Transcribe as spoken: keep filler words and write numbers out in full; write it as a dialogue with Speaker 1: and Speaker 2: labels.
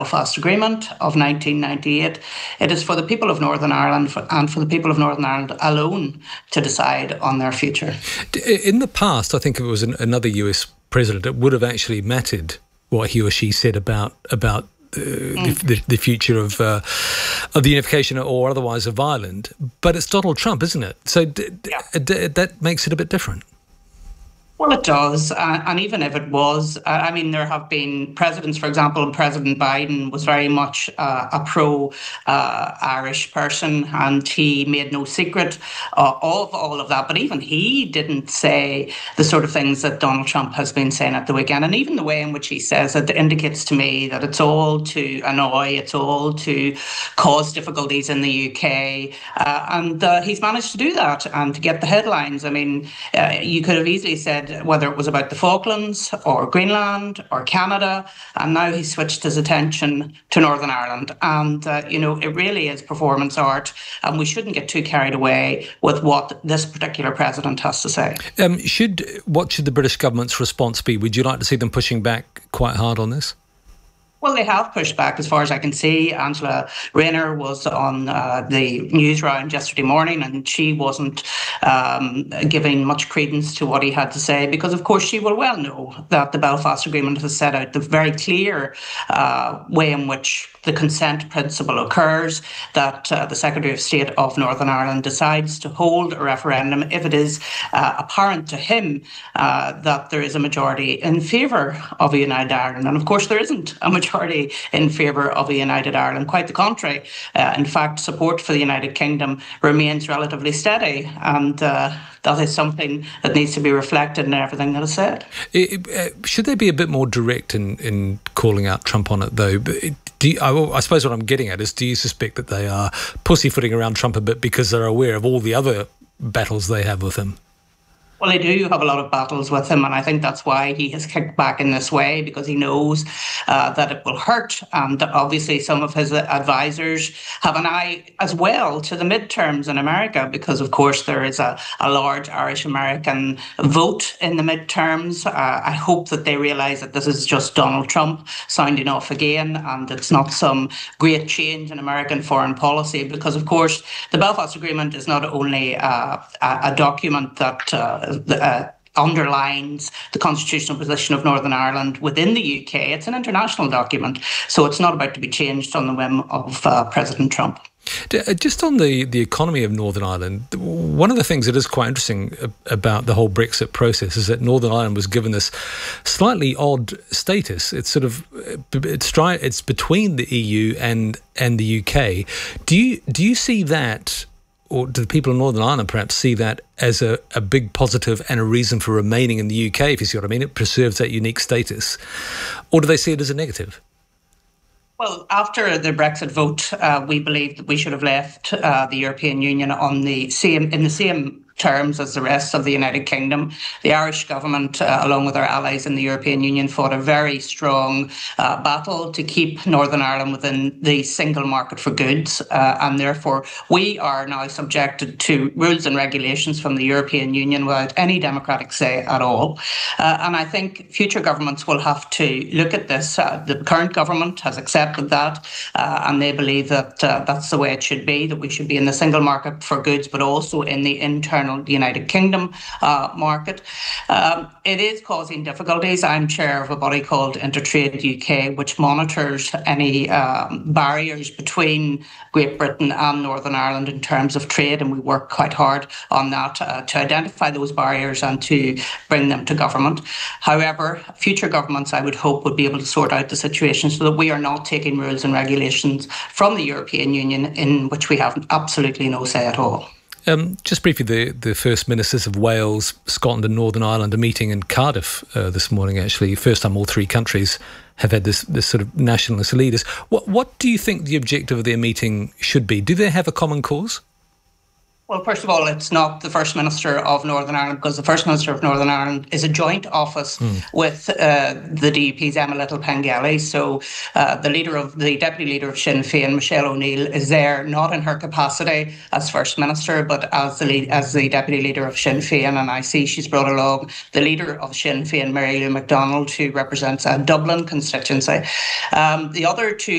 Speaker 1: Belfast Agreement of nineteen ninety-eight. It is for the people of Northern Ireland and for the people of Northern Ireland alone to decide on their future.
Speaker 2: In the past, I think if it was an, another U S president, it would have actually mattered what he or she said about about uh, mm. the, the, the future of uh, of the unification or otherwise of Ireland. But it's Donald Trump, isn't it? So d-
Speaker 1: yeah.
Speaker 2: d- that makes it a bit different.
Speaker 1: Well, it does. Uh, and even if it was, uh, I mean, there have been presidents, for example, President Biden was very much uh, a pro-Irish uh, person, and he made no secret uh, of all of that. But even he didn't say the sort of things that Donald Trump has been saying at the weekend. And even the way in which he says it indicates to me that it's all to annoy, it's all to cause difficulties in the U K. Uh, and uh, he's managed to do that and to get the headlines. I mean, uh, you could have easily said, whether it was about the Falklands or Greenland or Canada, and now he's switched his attention to Northern Ireland. And, uh, you know, it really is performance art, and we shouldn't get too carried away with what this particular president has to say. Um,
Speaker 2: should What should the British government's response be? Would you like to see them pushing back quite hard on this?
Speaker 1: Well, they have pushed back as far as I can see. Angela Rayner was on uh, the news round yesterday morning, and she wasn't um, giving much credence to what he had to say because, of course, she will well know that the Belfast Agreement has set out the very clear uh, way in which the consent principle occurs, that uh, the Secretary of State of Northern Ireland decides to hold a referendum if it is uh, apparent to him uh, that there is a majority in favour of a united Ireland. And, of course, there isn't a majority in favour of a united Ireland. Quite the contrary. Uh, in fact, support for the United Kingdom remains relatively steady, and uh, that is something that needs to be reflected in everything that is said.
Speaker 2: It, uh, should they be a bit more direct in, in calling out Trump on it, though? Do you, I, I suppose what I'm getting at is, do you suspect that they are pussyfooting around Trump a bit because they're aware of all the other battles they have with him?
Speaker 1: Well, they do have a lot of battles with him, and I think that's why he has kicked back in this way, because he knows uh, that it will hurt. And obviously some of his advisors have an eye as well to the midterms in America, because, of course, there is a, a large Irish-American vote in the midterms. Uh, I hope that they realise that this is just Donald Trump sounding off again, and it's not some great change in American foreign policy, because, of course, the Belfast Agreement is not only uh, a, a document that uh, Uh, underlines the constitutional position of Northern Ireland within the U K. It's an international document, so it's not about to be changed on the whim of uh, President Trump.
Speaker 2: Just on the, the economy of Northern Ireland, one of the things that is quite interesting about the whole Brexit process is that Northern Ireland was given this slightly odd status. It's sort of it's try, it's between the E U and and the U K. Do you do you see that, or do the people of Northern Ireland perhaps see that as a, a big positive and a reason for remaining in the U K, if you see what I mean? It preserves that unique status. Or do they see it as a negative?
Speaker 1: Well, after the Brexit vote, uh, we believed that we should have left uh, the European Union on the same in the same terms as the rest of the United Kingdom. The Irish government, uh, along with our allies in the European Union, fought a very strong uh, battle to keep Northern Ireland within the single market for goods, uh, and therefore we are now subjected to rules and regulations from the European Union without any democratic say at all. Uh, and I think future governments will have to look at this. Uh, the current government has accepted that, uh, and they believe that uh, that's the way it should be, that we should be in the single market for goods, but also in the internal the United Kingdom uh, market. Um, it is causing difficulties. I'm chair of a body called Intertrade U K, which monitors any um, barriers between Great Britain and Northern Ireland in terms of trade, and we work quite hard on that uh, to identify those barriers and to bring them to government. However, future governments, I would hope, would be able to sort out the situation so that we are not taking rules and regulations from the European Union in which we have absolutely no say at all.
Speaker 2: Um, just briefly, the, the First Ministers of Wales, Scotland and Northern Ireland are meeting in Cardiff uh, this morning, actually. First time all three countries have had this, this sort of nationalist leaders. What, what do you think the objective of their meeting should be? Do they have a common cause?
Speaker 1: Well, first of all, it's not the First Minister of Northern Ireland, because the First Minister of Northern Ireland is a joint office mm. with uh, the D U P's Emma Little-Pengelly. So uh, the leader of the Deputy Leader of Sinn Féin, Michelle O'Neill, is there not in her capacity as First Minister, but as the lead, as the Deputy Leader of Sinn Féin. And I see she's brought along the Leader of Sinn Féin, Mary Lou McDonald, who represents a Dublin constituency. Um, the other two